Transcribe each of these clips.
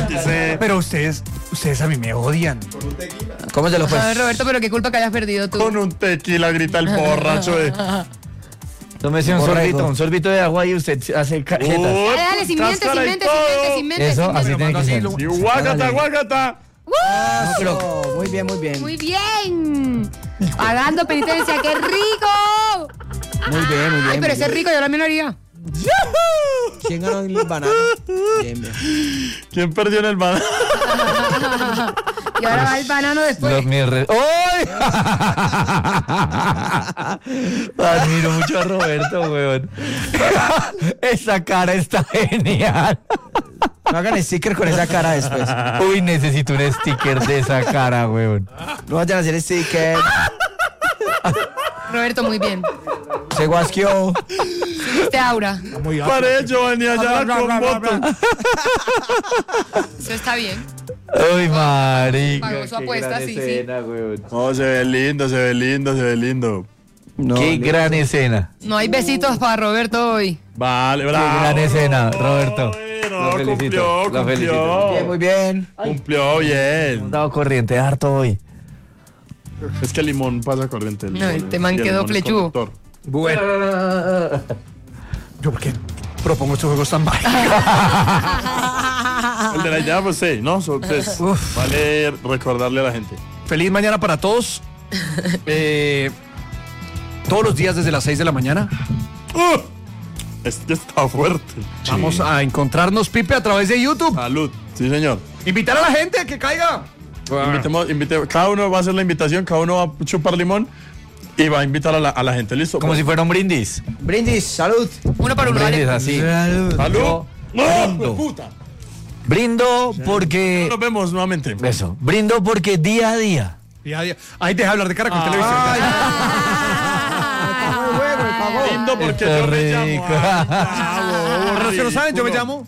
dice. Pero ustedes a mí me odian. ¿Cómo se lo fue? A ver, Roberto, pero qué culpa que hayas perdido tú. Con un tequila, grita el borracho. Tómese un sorbito de agua y usted hace cajetas. Dale, sin mente. Eso, así tiene que ser. Y guácata, guácata. Muy bien, muy bien. Muy bien. Pagando penitencia, qué rico. Muy bien, muy bien. Ay, pero ese rico yo también lo haría. ¿Quién ganó el banano? Bien, bien. ¿Quién perdió en el banano? Y ahora va el banano después. ¡Ay! Admiro mucho a Roberto, weón. Esa cara está genial. No hagan sticker con esa cara después. Uy, necesito un sticker de esa cara, weón. No vayan a hacer sticker. Roberto, muy bien. Se guasqueó. Este aura. Paré Giovanni allá con moto. Eso está bien. Uy, marica. Pagó su apuesta, sí. Oh, se ve lindo. Qué gran escena. No hay besitos para Roberto hoy. Vale, bravo. Qué gran escena, Roberto. No, Lo felicito, cumplió. lo felicito. Bien, muy bien. Cumplió bien. Hemos dado corriente harto hoy. Es que el limón pasa corriente. No, este man quedó flechudo. Bueno. Yo porque propongo estos juegos tan mágicos. El de la idea, pues sí, ¿no? Pues, vale recordarle a la gente. Feliz mañana para todos. Todos los días desde las 6 de la mañana. Este está fuerte. Vamos a encontrarnos, Pipe, a través de YouTube. Salud. Sí, señor. Invitar a la gente a que caiga. Invitemos, cada uno va a hacer la invitación, cada uno va a chupar limón y va a invitar a la gente. ¿Listo? Como si fuera un brindis. Brindis, salud. Uno para uno, Brindis dale. así. ¡Salud! Brindo. ¡Puta! Brindo porque... Nos vemos nuevamente. Eso. Brindo porque día a día. Ahí deja de hablar de cara con televisión. Lindo porque yo me llamo. Para los que no saben, yo me llamo.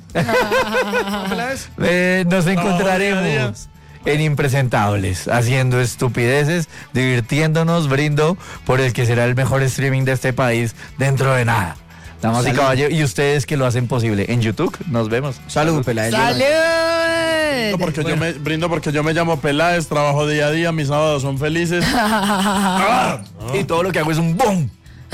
Nos encontraremos en Impresentables, haciendo estupideces, divirtiéndonos, brindo por el que será el mejor streaming de este país dentro de nada. Damas y caballeros, y ustedes que lo hacen posible en YouTube, nos vemos. Salud, Peláez. ¡Salud! Brindo porque yo me llamo Peláez, trabajo día a día, mis sábados son felices. Y todo lo que hago es un boom.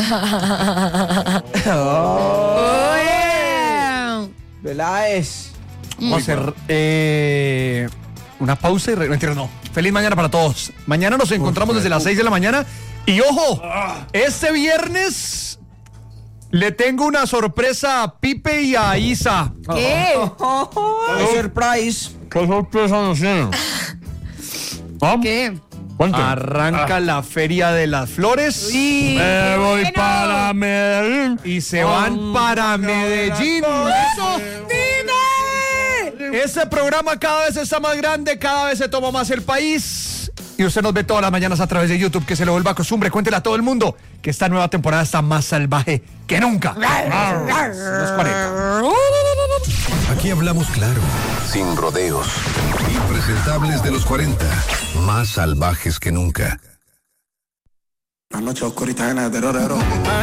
Peláez. Vamos a hacer una pausa y mentira, no. Feliz mañana para todos. Mañana nos encontramos desde las 6 de la mañana. Y ojo, este viernes le tengo una sorpresa a Pipe y a Isa. ¿Qué? Surprise. ¿Qué sorpresa nos tienen? ¿Qué? Arranca la Feria de las Flores. Me voy para Medellín. Y se van para Medellín. ¡Eso! ¡Dime! Ese programa cada vez está más grande, cada vez se toma más el país. Y usted nos ve todas las mañanas a través de YouTube, que se lo vuelva costumbre. Cuéntele a todo el mundo que esta nueva temporada está más salvaje que nunca. Los 40. Aquí hablamos claro, sin rodeos. Impresentables de los 40, más salvajes que nunca. La noche oscurita llena de terror.